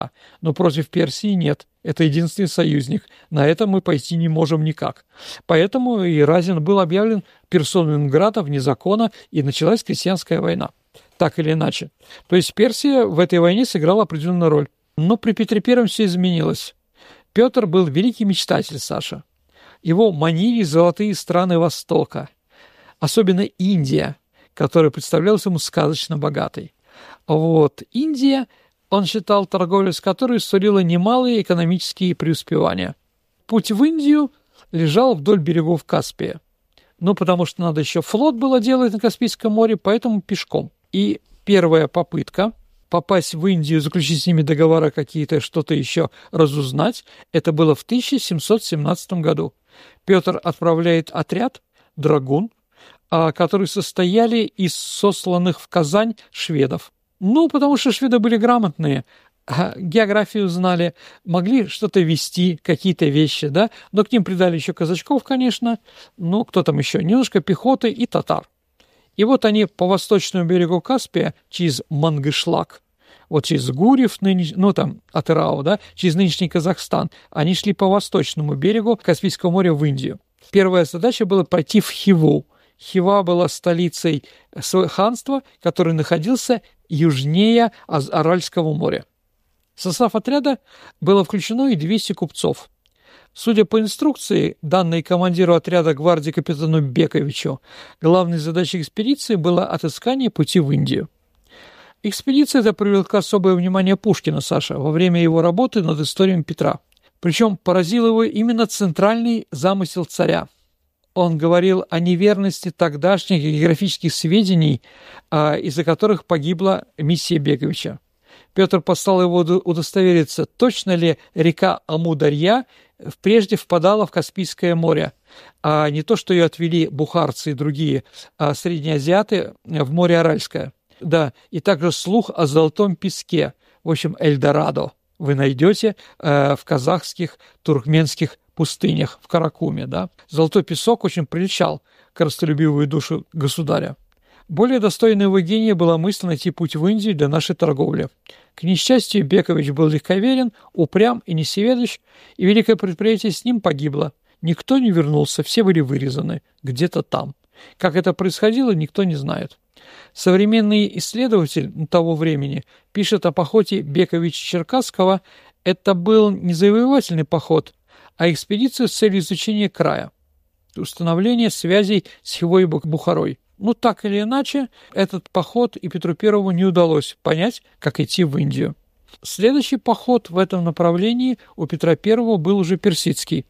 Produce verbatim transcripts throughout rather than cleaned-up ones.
но против Персии нет. Это единственный союзник. На это мы пойти не можем никак. Поэтому и Разин был объявлен персоной нон-грата вне закона, и началась крестьянская война. Так или иначе. То есть Персия в этой войне сыграла определенную роль. Но при Петре Первом все изменилось. Петр был великий мечтатель, Саша. Его манили золотые страны Востока. Особенно Индия, которая представлялась ему сказочно богатой. Вот. Индия, он считал, торговля с которой сулила немалые экономические преуспевания. Путь в Индию лежал вдоль берегов Каспия. Ну, потому что надо еще флот было делать на Каспийском море, поэтому пешком. И первая попытка попасть в Индию, заключить с ними договора какие-то, что-то еще разузнать, это было в тысяча семьсот семнадцатом году. Петр отправляет отряд драгун, которые состояли из сосланных в Казань шведов. Ну, потому что шведы были грамотные, географию знали, могли что-то вести, какие-то вещи, да, но к ним придали еще казачков, конечно, ну, кто там еще, немножко пехоты и татар. И вот они по восточному берегу Каспия через Мангышлак, вот через Гурьев, нынеш... ну там Атырау, да, через нынешний Казахстан, они шли по восточному берегу Каспийского моря в Индию. Первая задача была пойти в Хиву. Хива была столицей ханства, который находился южнее Аральского моря. В состав отряда было включено и двести купцов. Судя по инструкции, данной командиру отряда гвардии капитану Бековичу, главной задачей экспедиции было отыскание пути в Индию. Экспедиция эта привлекла особое внимание Пушкина, Саша, во время его работы над историей Петра. Причем поразил его именно центральный замысел царя. Он говорил о неверности тогдашних географических сведений, из-за которых погибла миссия Бековича. Петр послал его удостовериться, точно ли река Амударья прежде впадала в Каспийское море, а не то, что ее отвели бухарцы и другие а среднеазиаты в море Аральское. Да, и также слух о золотом песке, в общем, Эльдорадо, вы найдете э, в казахских, туркменских пустынях, в Каракуме. Да? Золотой песок очень прельщал корыстолюбивую душу государя. Более достойной его гения была мысль найти путь в Индию для нашей торговли. К несчастью, Бекович был легковерен, упрям и несведущ, и великое предприятие с ним погибло. Никто не вернулся, все были вырезаны где-то там. Как это происходило, никто не знает. Современный исследователь того времени пишет о походе Бековича-Черкасского. Это был не завоевательный поход, а экспедиция с целью изучения края, установления связей с Хивой и Бухарой. Ну, так или иначе, этот поход и Петру Первому не удалось понять, как идти в Индию. Следующий поход в этом направлении у Петра Первого был уже персидский.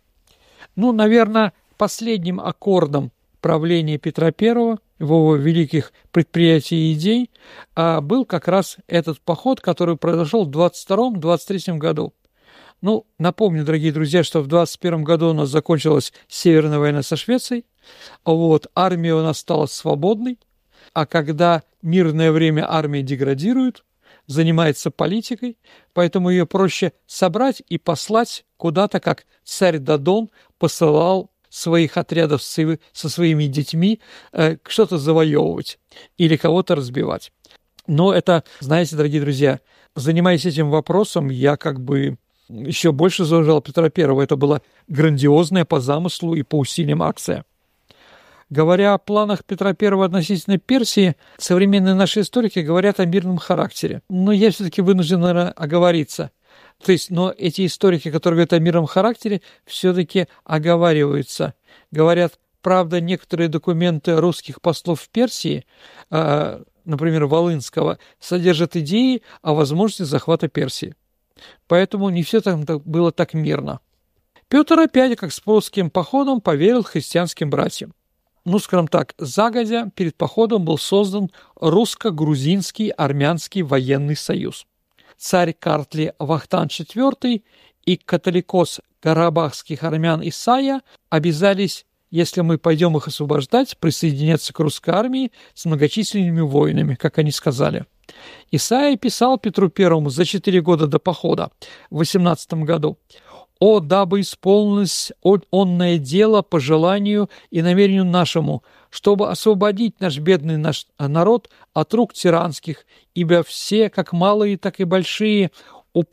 Ну, наверное, последним аккордом правления Петра Первого, его великих предприятий и идей, был как раз этот поход, который произошел в двадцать втором — двадцать третьем году. Ну, напомню, дорогие друзья, что в двадцать первом году у нас закончилась Северная война со Швецией, вот, армия у нас стала свободной, а когда мирное время армия деградирует, занимается политикой, поэтому ее проще собрать и послать куда-то, как царь Дадон посылал своих отрядов со своими детьми э, что-то завоевывать или кого-то разбивать. Но это, знаете, дорогие друзья, занимаясь этим вопросом, я как бы еще больше зауважал Петра Первого. Это была грандиозная по замыслу и по усилиям акция. Говоря о планах Петра Первого относительно Персии, современные наши историки говорят о мирном характере. Но я все-таки вынужден, наверное, оговориться. То есть, но эти историки, которые говорят о мирном характере, все-таки оговариваются. Говорят, правда, некоторые документы русских послов в Персии, э, например, Волынского, содержат идеи о возможности захвата Персии. Поэтому не все там было так мирно. Петр опять, как с польским походом, поверил христианским братьям. Ну, скажем так, загодя перед походом был создан русско-грузинский армянский военный союз. Царь Картли Вахтан четвёртый и католикос карабахских армян Исайя обязались, если мы пойдем их освобождать, присоединяться к русской армии с многочисленными воинами, как они сказали. Исайя писал Петру Первому за четыре года до похода, в восемнадцатом году: «О, дабы исполнилось онное дело по желанию и намерению нашему, чтобы освободить наш бедный наш народ от рук тиранских, ибо все, как малые, так и большие,